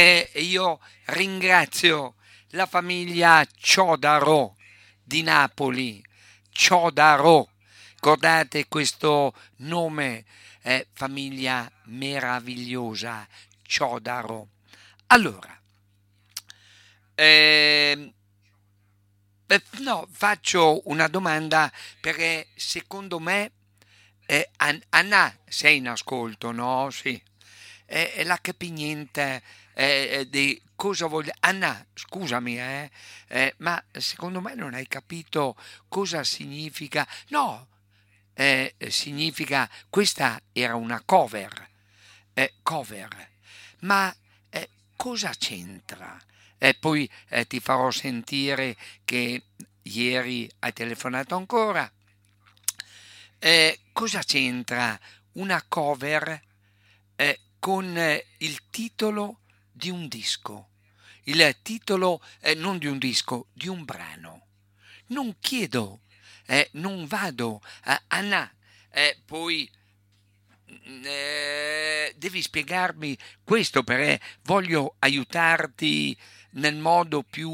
E io ringrazio la famiglia Ciodaro di Napoli. Ciodaro, guardate questo nome, famiglia meravigliosa, Ciodaro. Allora, ehm, no, faccio una domanda perché secondo me, Anna, sei in ascolto, no? Sì. La capi niente di cosa voglio. Anna, scusami, ma secondo me non hai capito cosa significa. No, significa questa era una cover, cover. Ma cosa c'entra? E poi ti farò sentire che ieri hai telefonato ancora. Cosa c'entra una cover con il titolo di un disco? Il titolo non di un disco, di un brano. Non chiedo, non vado a Anna, poi devi spiegarmi questo perché voglio aiutarti nel modo più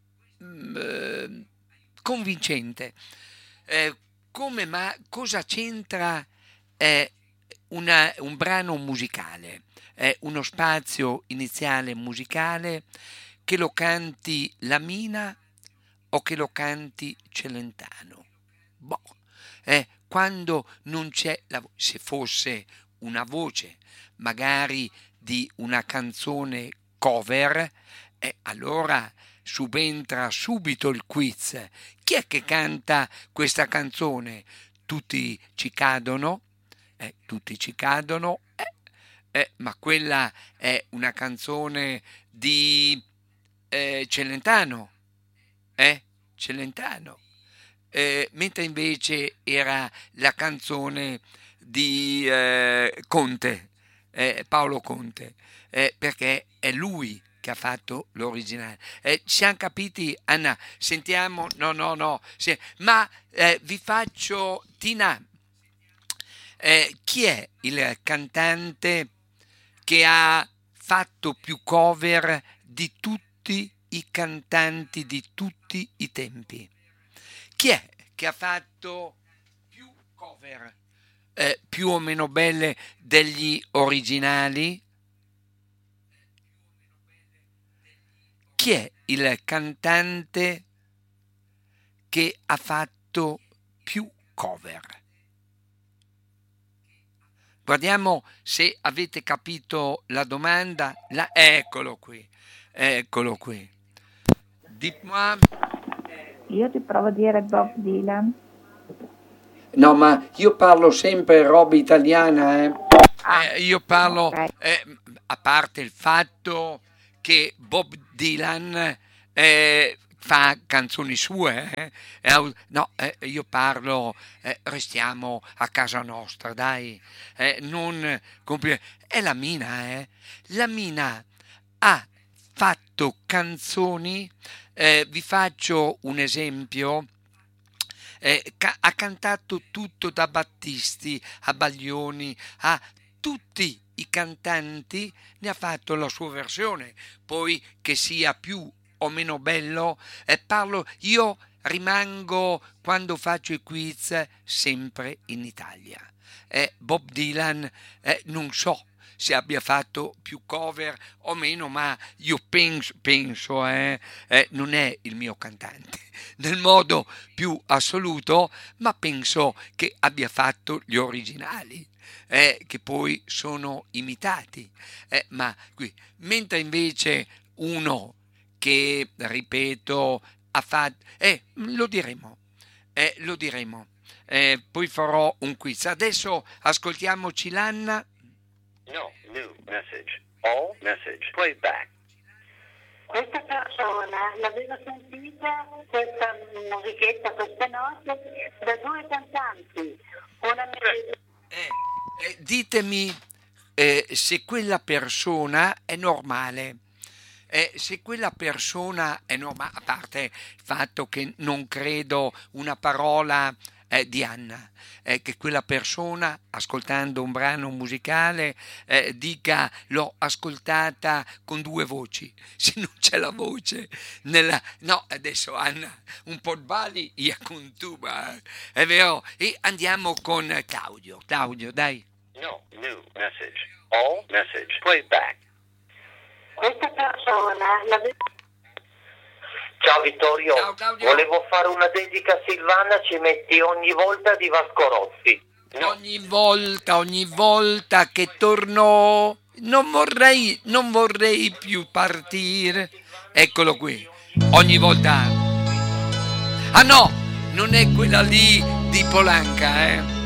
convincente. Eh, cosa c'entra eh, un brano musicale, uno spazio iniziale musicale che lo canti la Mina o che lo canti Celentano? Boh, quando non c'è se fosse una voce magari di una canzone cover, allora subentra subito il quiz. Chi è che canta questa canzone? Tutti ci cadono, tutti ci cadono, ma quella è una canzone di Celentano, eh? Celentano. Mentre invece era la canzone di Conte, Paolo Conte, perché è lui che ha fatto l'originale. Ci siamo capiti, Anna? Sentiamo, no, no, no, ma vi faccio, Tina, chi è il cantante che ha fatto più cover di tutti i cantanti di tutti i tempi? Chi è che ha fatto più cover, più o meno belle degli originali? Chi è il cantante che ha fatto più cover? Guardiamo se avete capito la domanda. Eccolo qui, eccolo qui. Dites-moi. Io ti provo a dire Bob Dylan. No, ma io parlo sempre roba italiana, eh. Io parlo, Ok. a parte il fatto che Bob Dylan fa canzoni sue, no, io parlo, restiamo a casa nostra, dai, non è la Mina, la Mina ha fatto canzoni, vi faccio un esempio. Ha cantato tutto da Battisti a Baglioni a tutti i cantanti, ne ha fatto la sua versione, poi che sia più o meno bello, io rimango quando faccio i quiz sempre in Italia. Bob Dylan, non so se abbia fatto più cover o meno, ma io penso, non è il mio cantante nel modo più assoluto, ma penso che abbia fatto gli originali, che poi sono imitati. Ma qui, mentre invece uno che, ripeto, ha fatto. Lo diremo. Poi farò un quiz. Adesso ascoltiamoci l'Anna. No, new message. All message. Playback. Questa persona l'aveva sentita, questa musichetta, queste note, da due cantanti. Una Ditemi se quella persona è normale. Se quella persona è normale, a parte il fatto che non credo una parola di Anna, che quella persona, ascoltando un brano musicale, dica l'ho ascoltata con due voci. Se non c'è la voce nella... No, adesso Anna, un po' Bali, io con tuba, è vero? E andiamo con Claudio. Claudio, dai. No, new message. All message. Play back. Questa persona Ciao Vittorio, Ciao, Claudio. volevo fare una dedica a Silvana, ci metti ogni volta di Vasco Rossi. Ogni volta che torno, non vorrei più partire. Eccolo qui. Ogni volta. Ah no, non è quella lì di Polanca,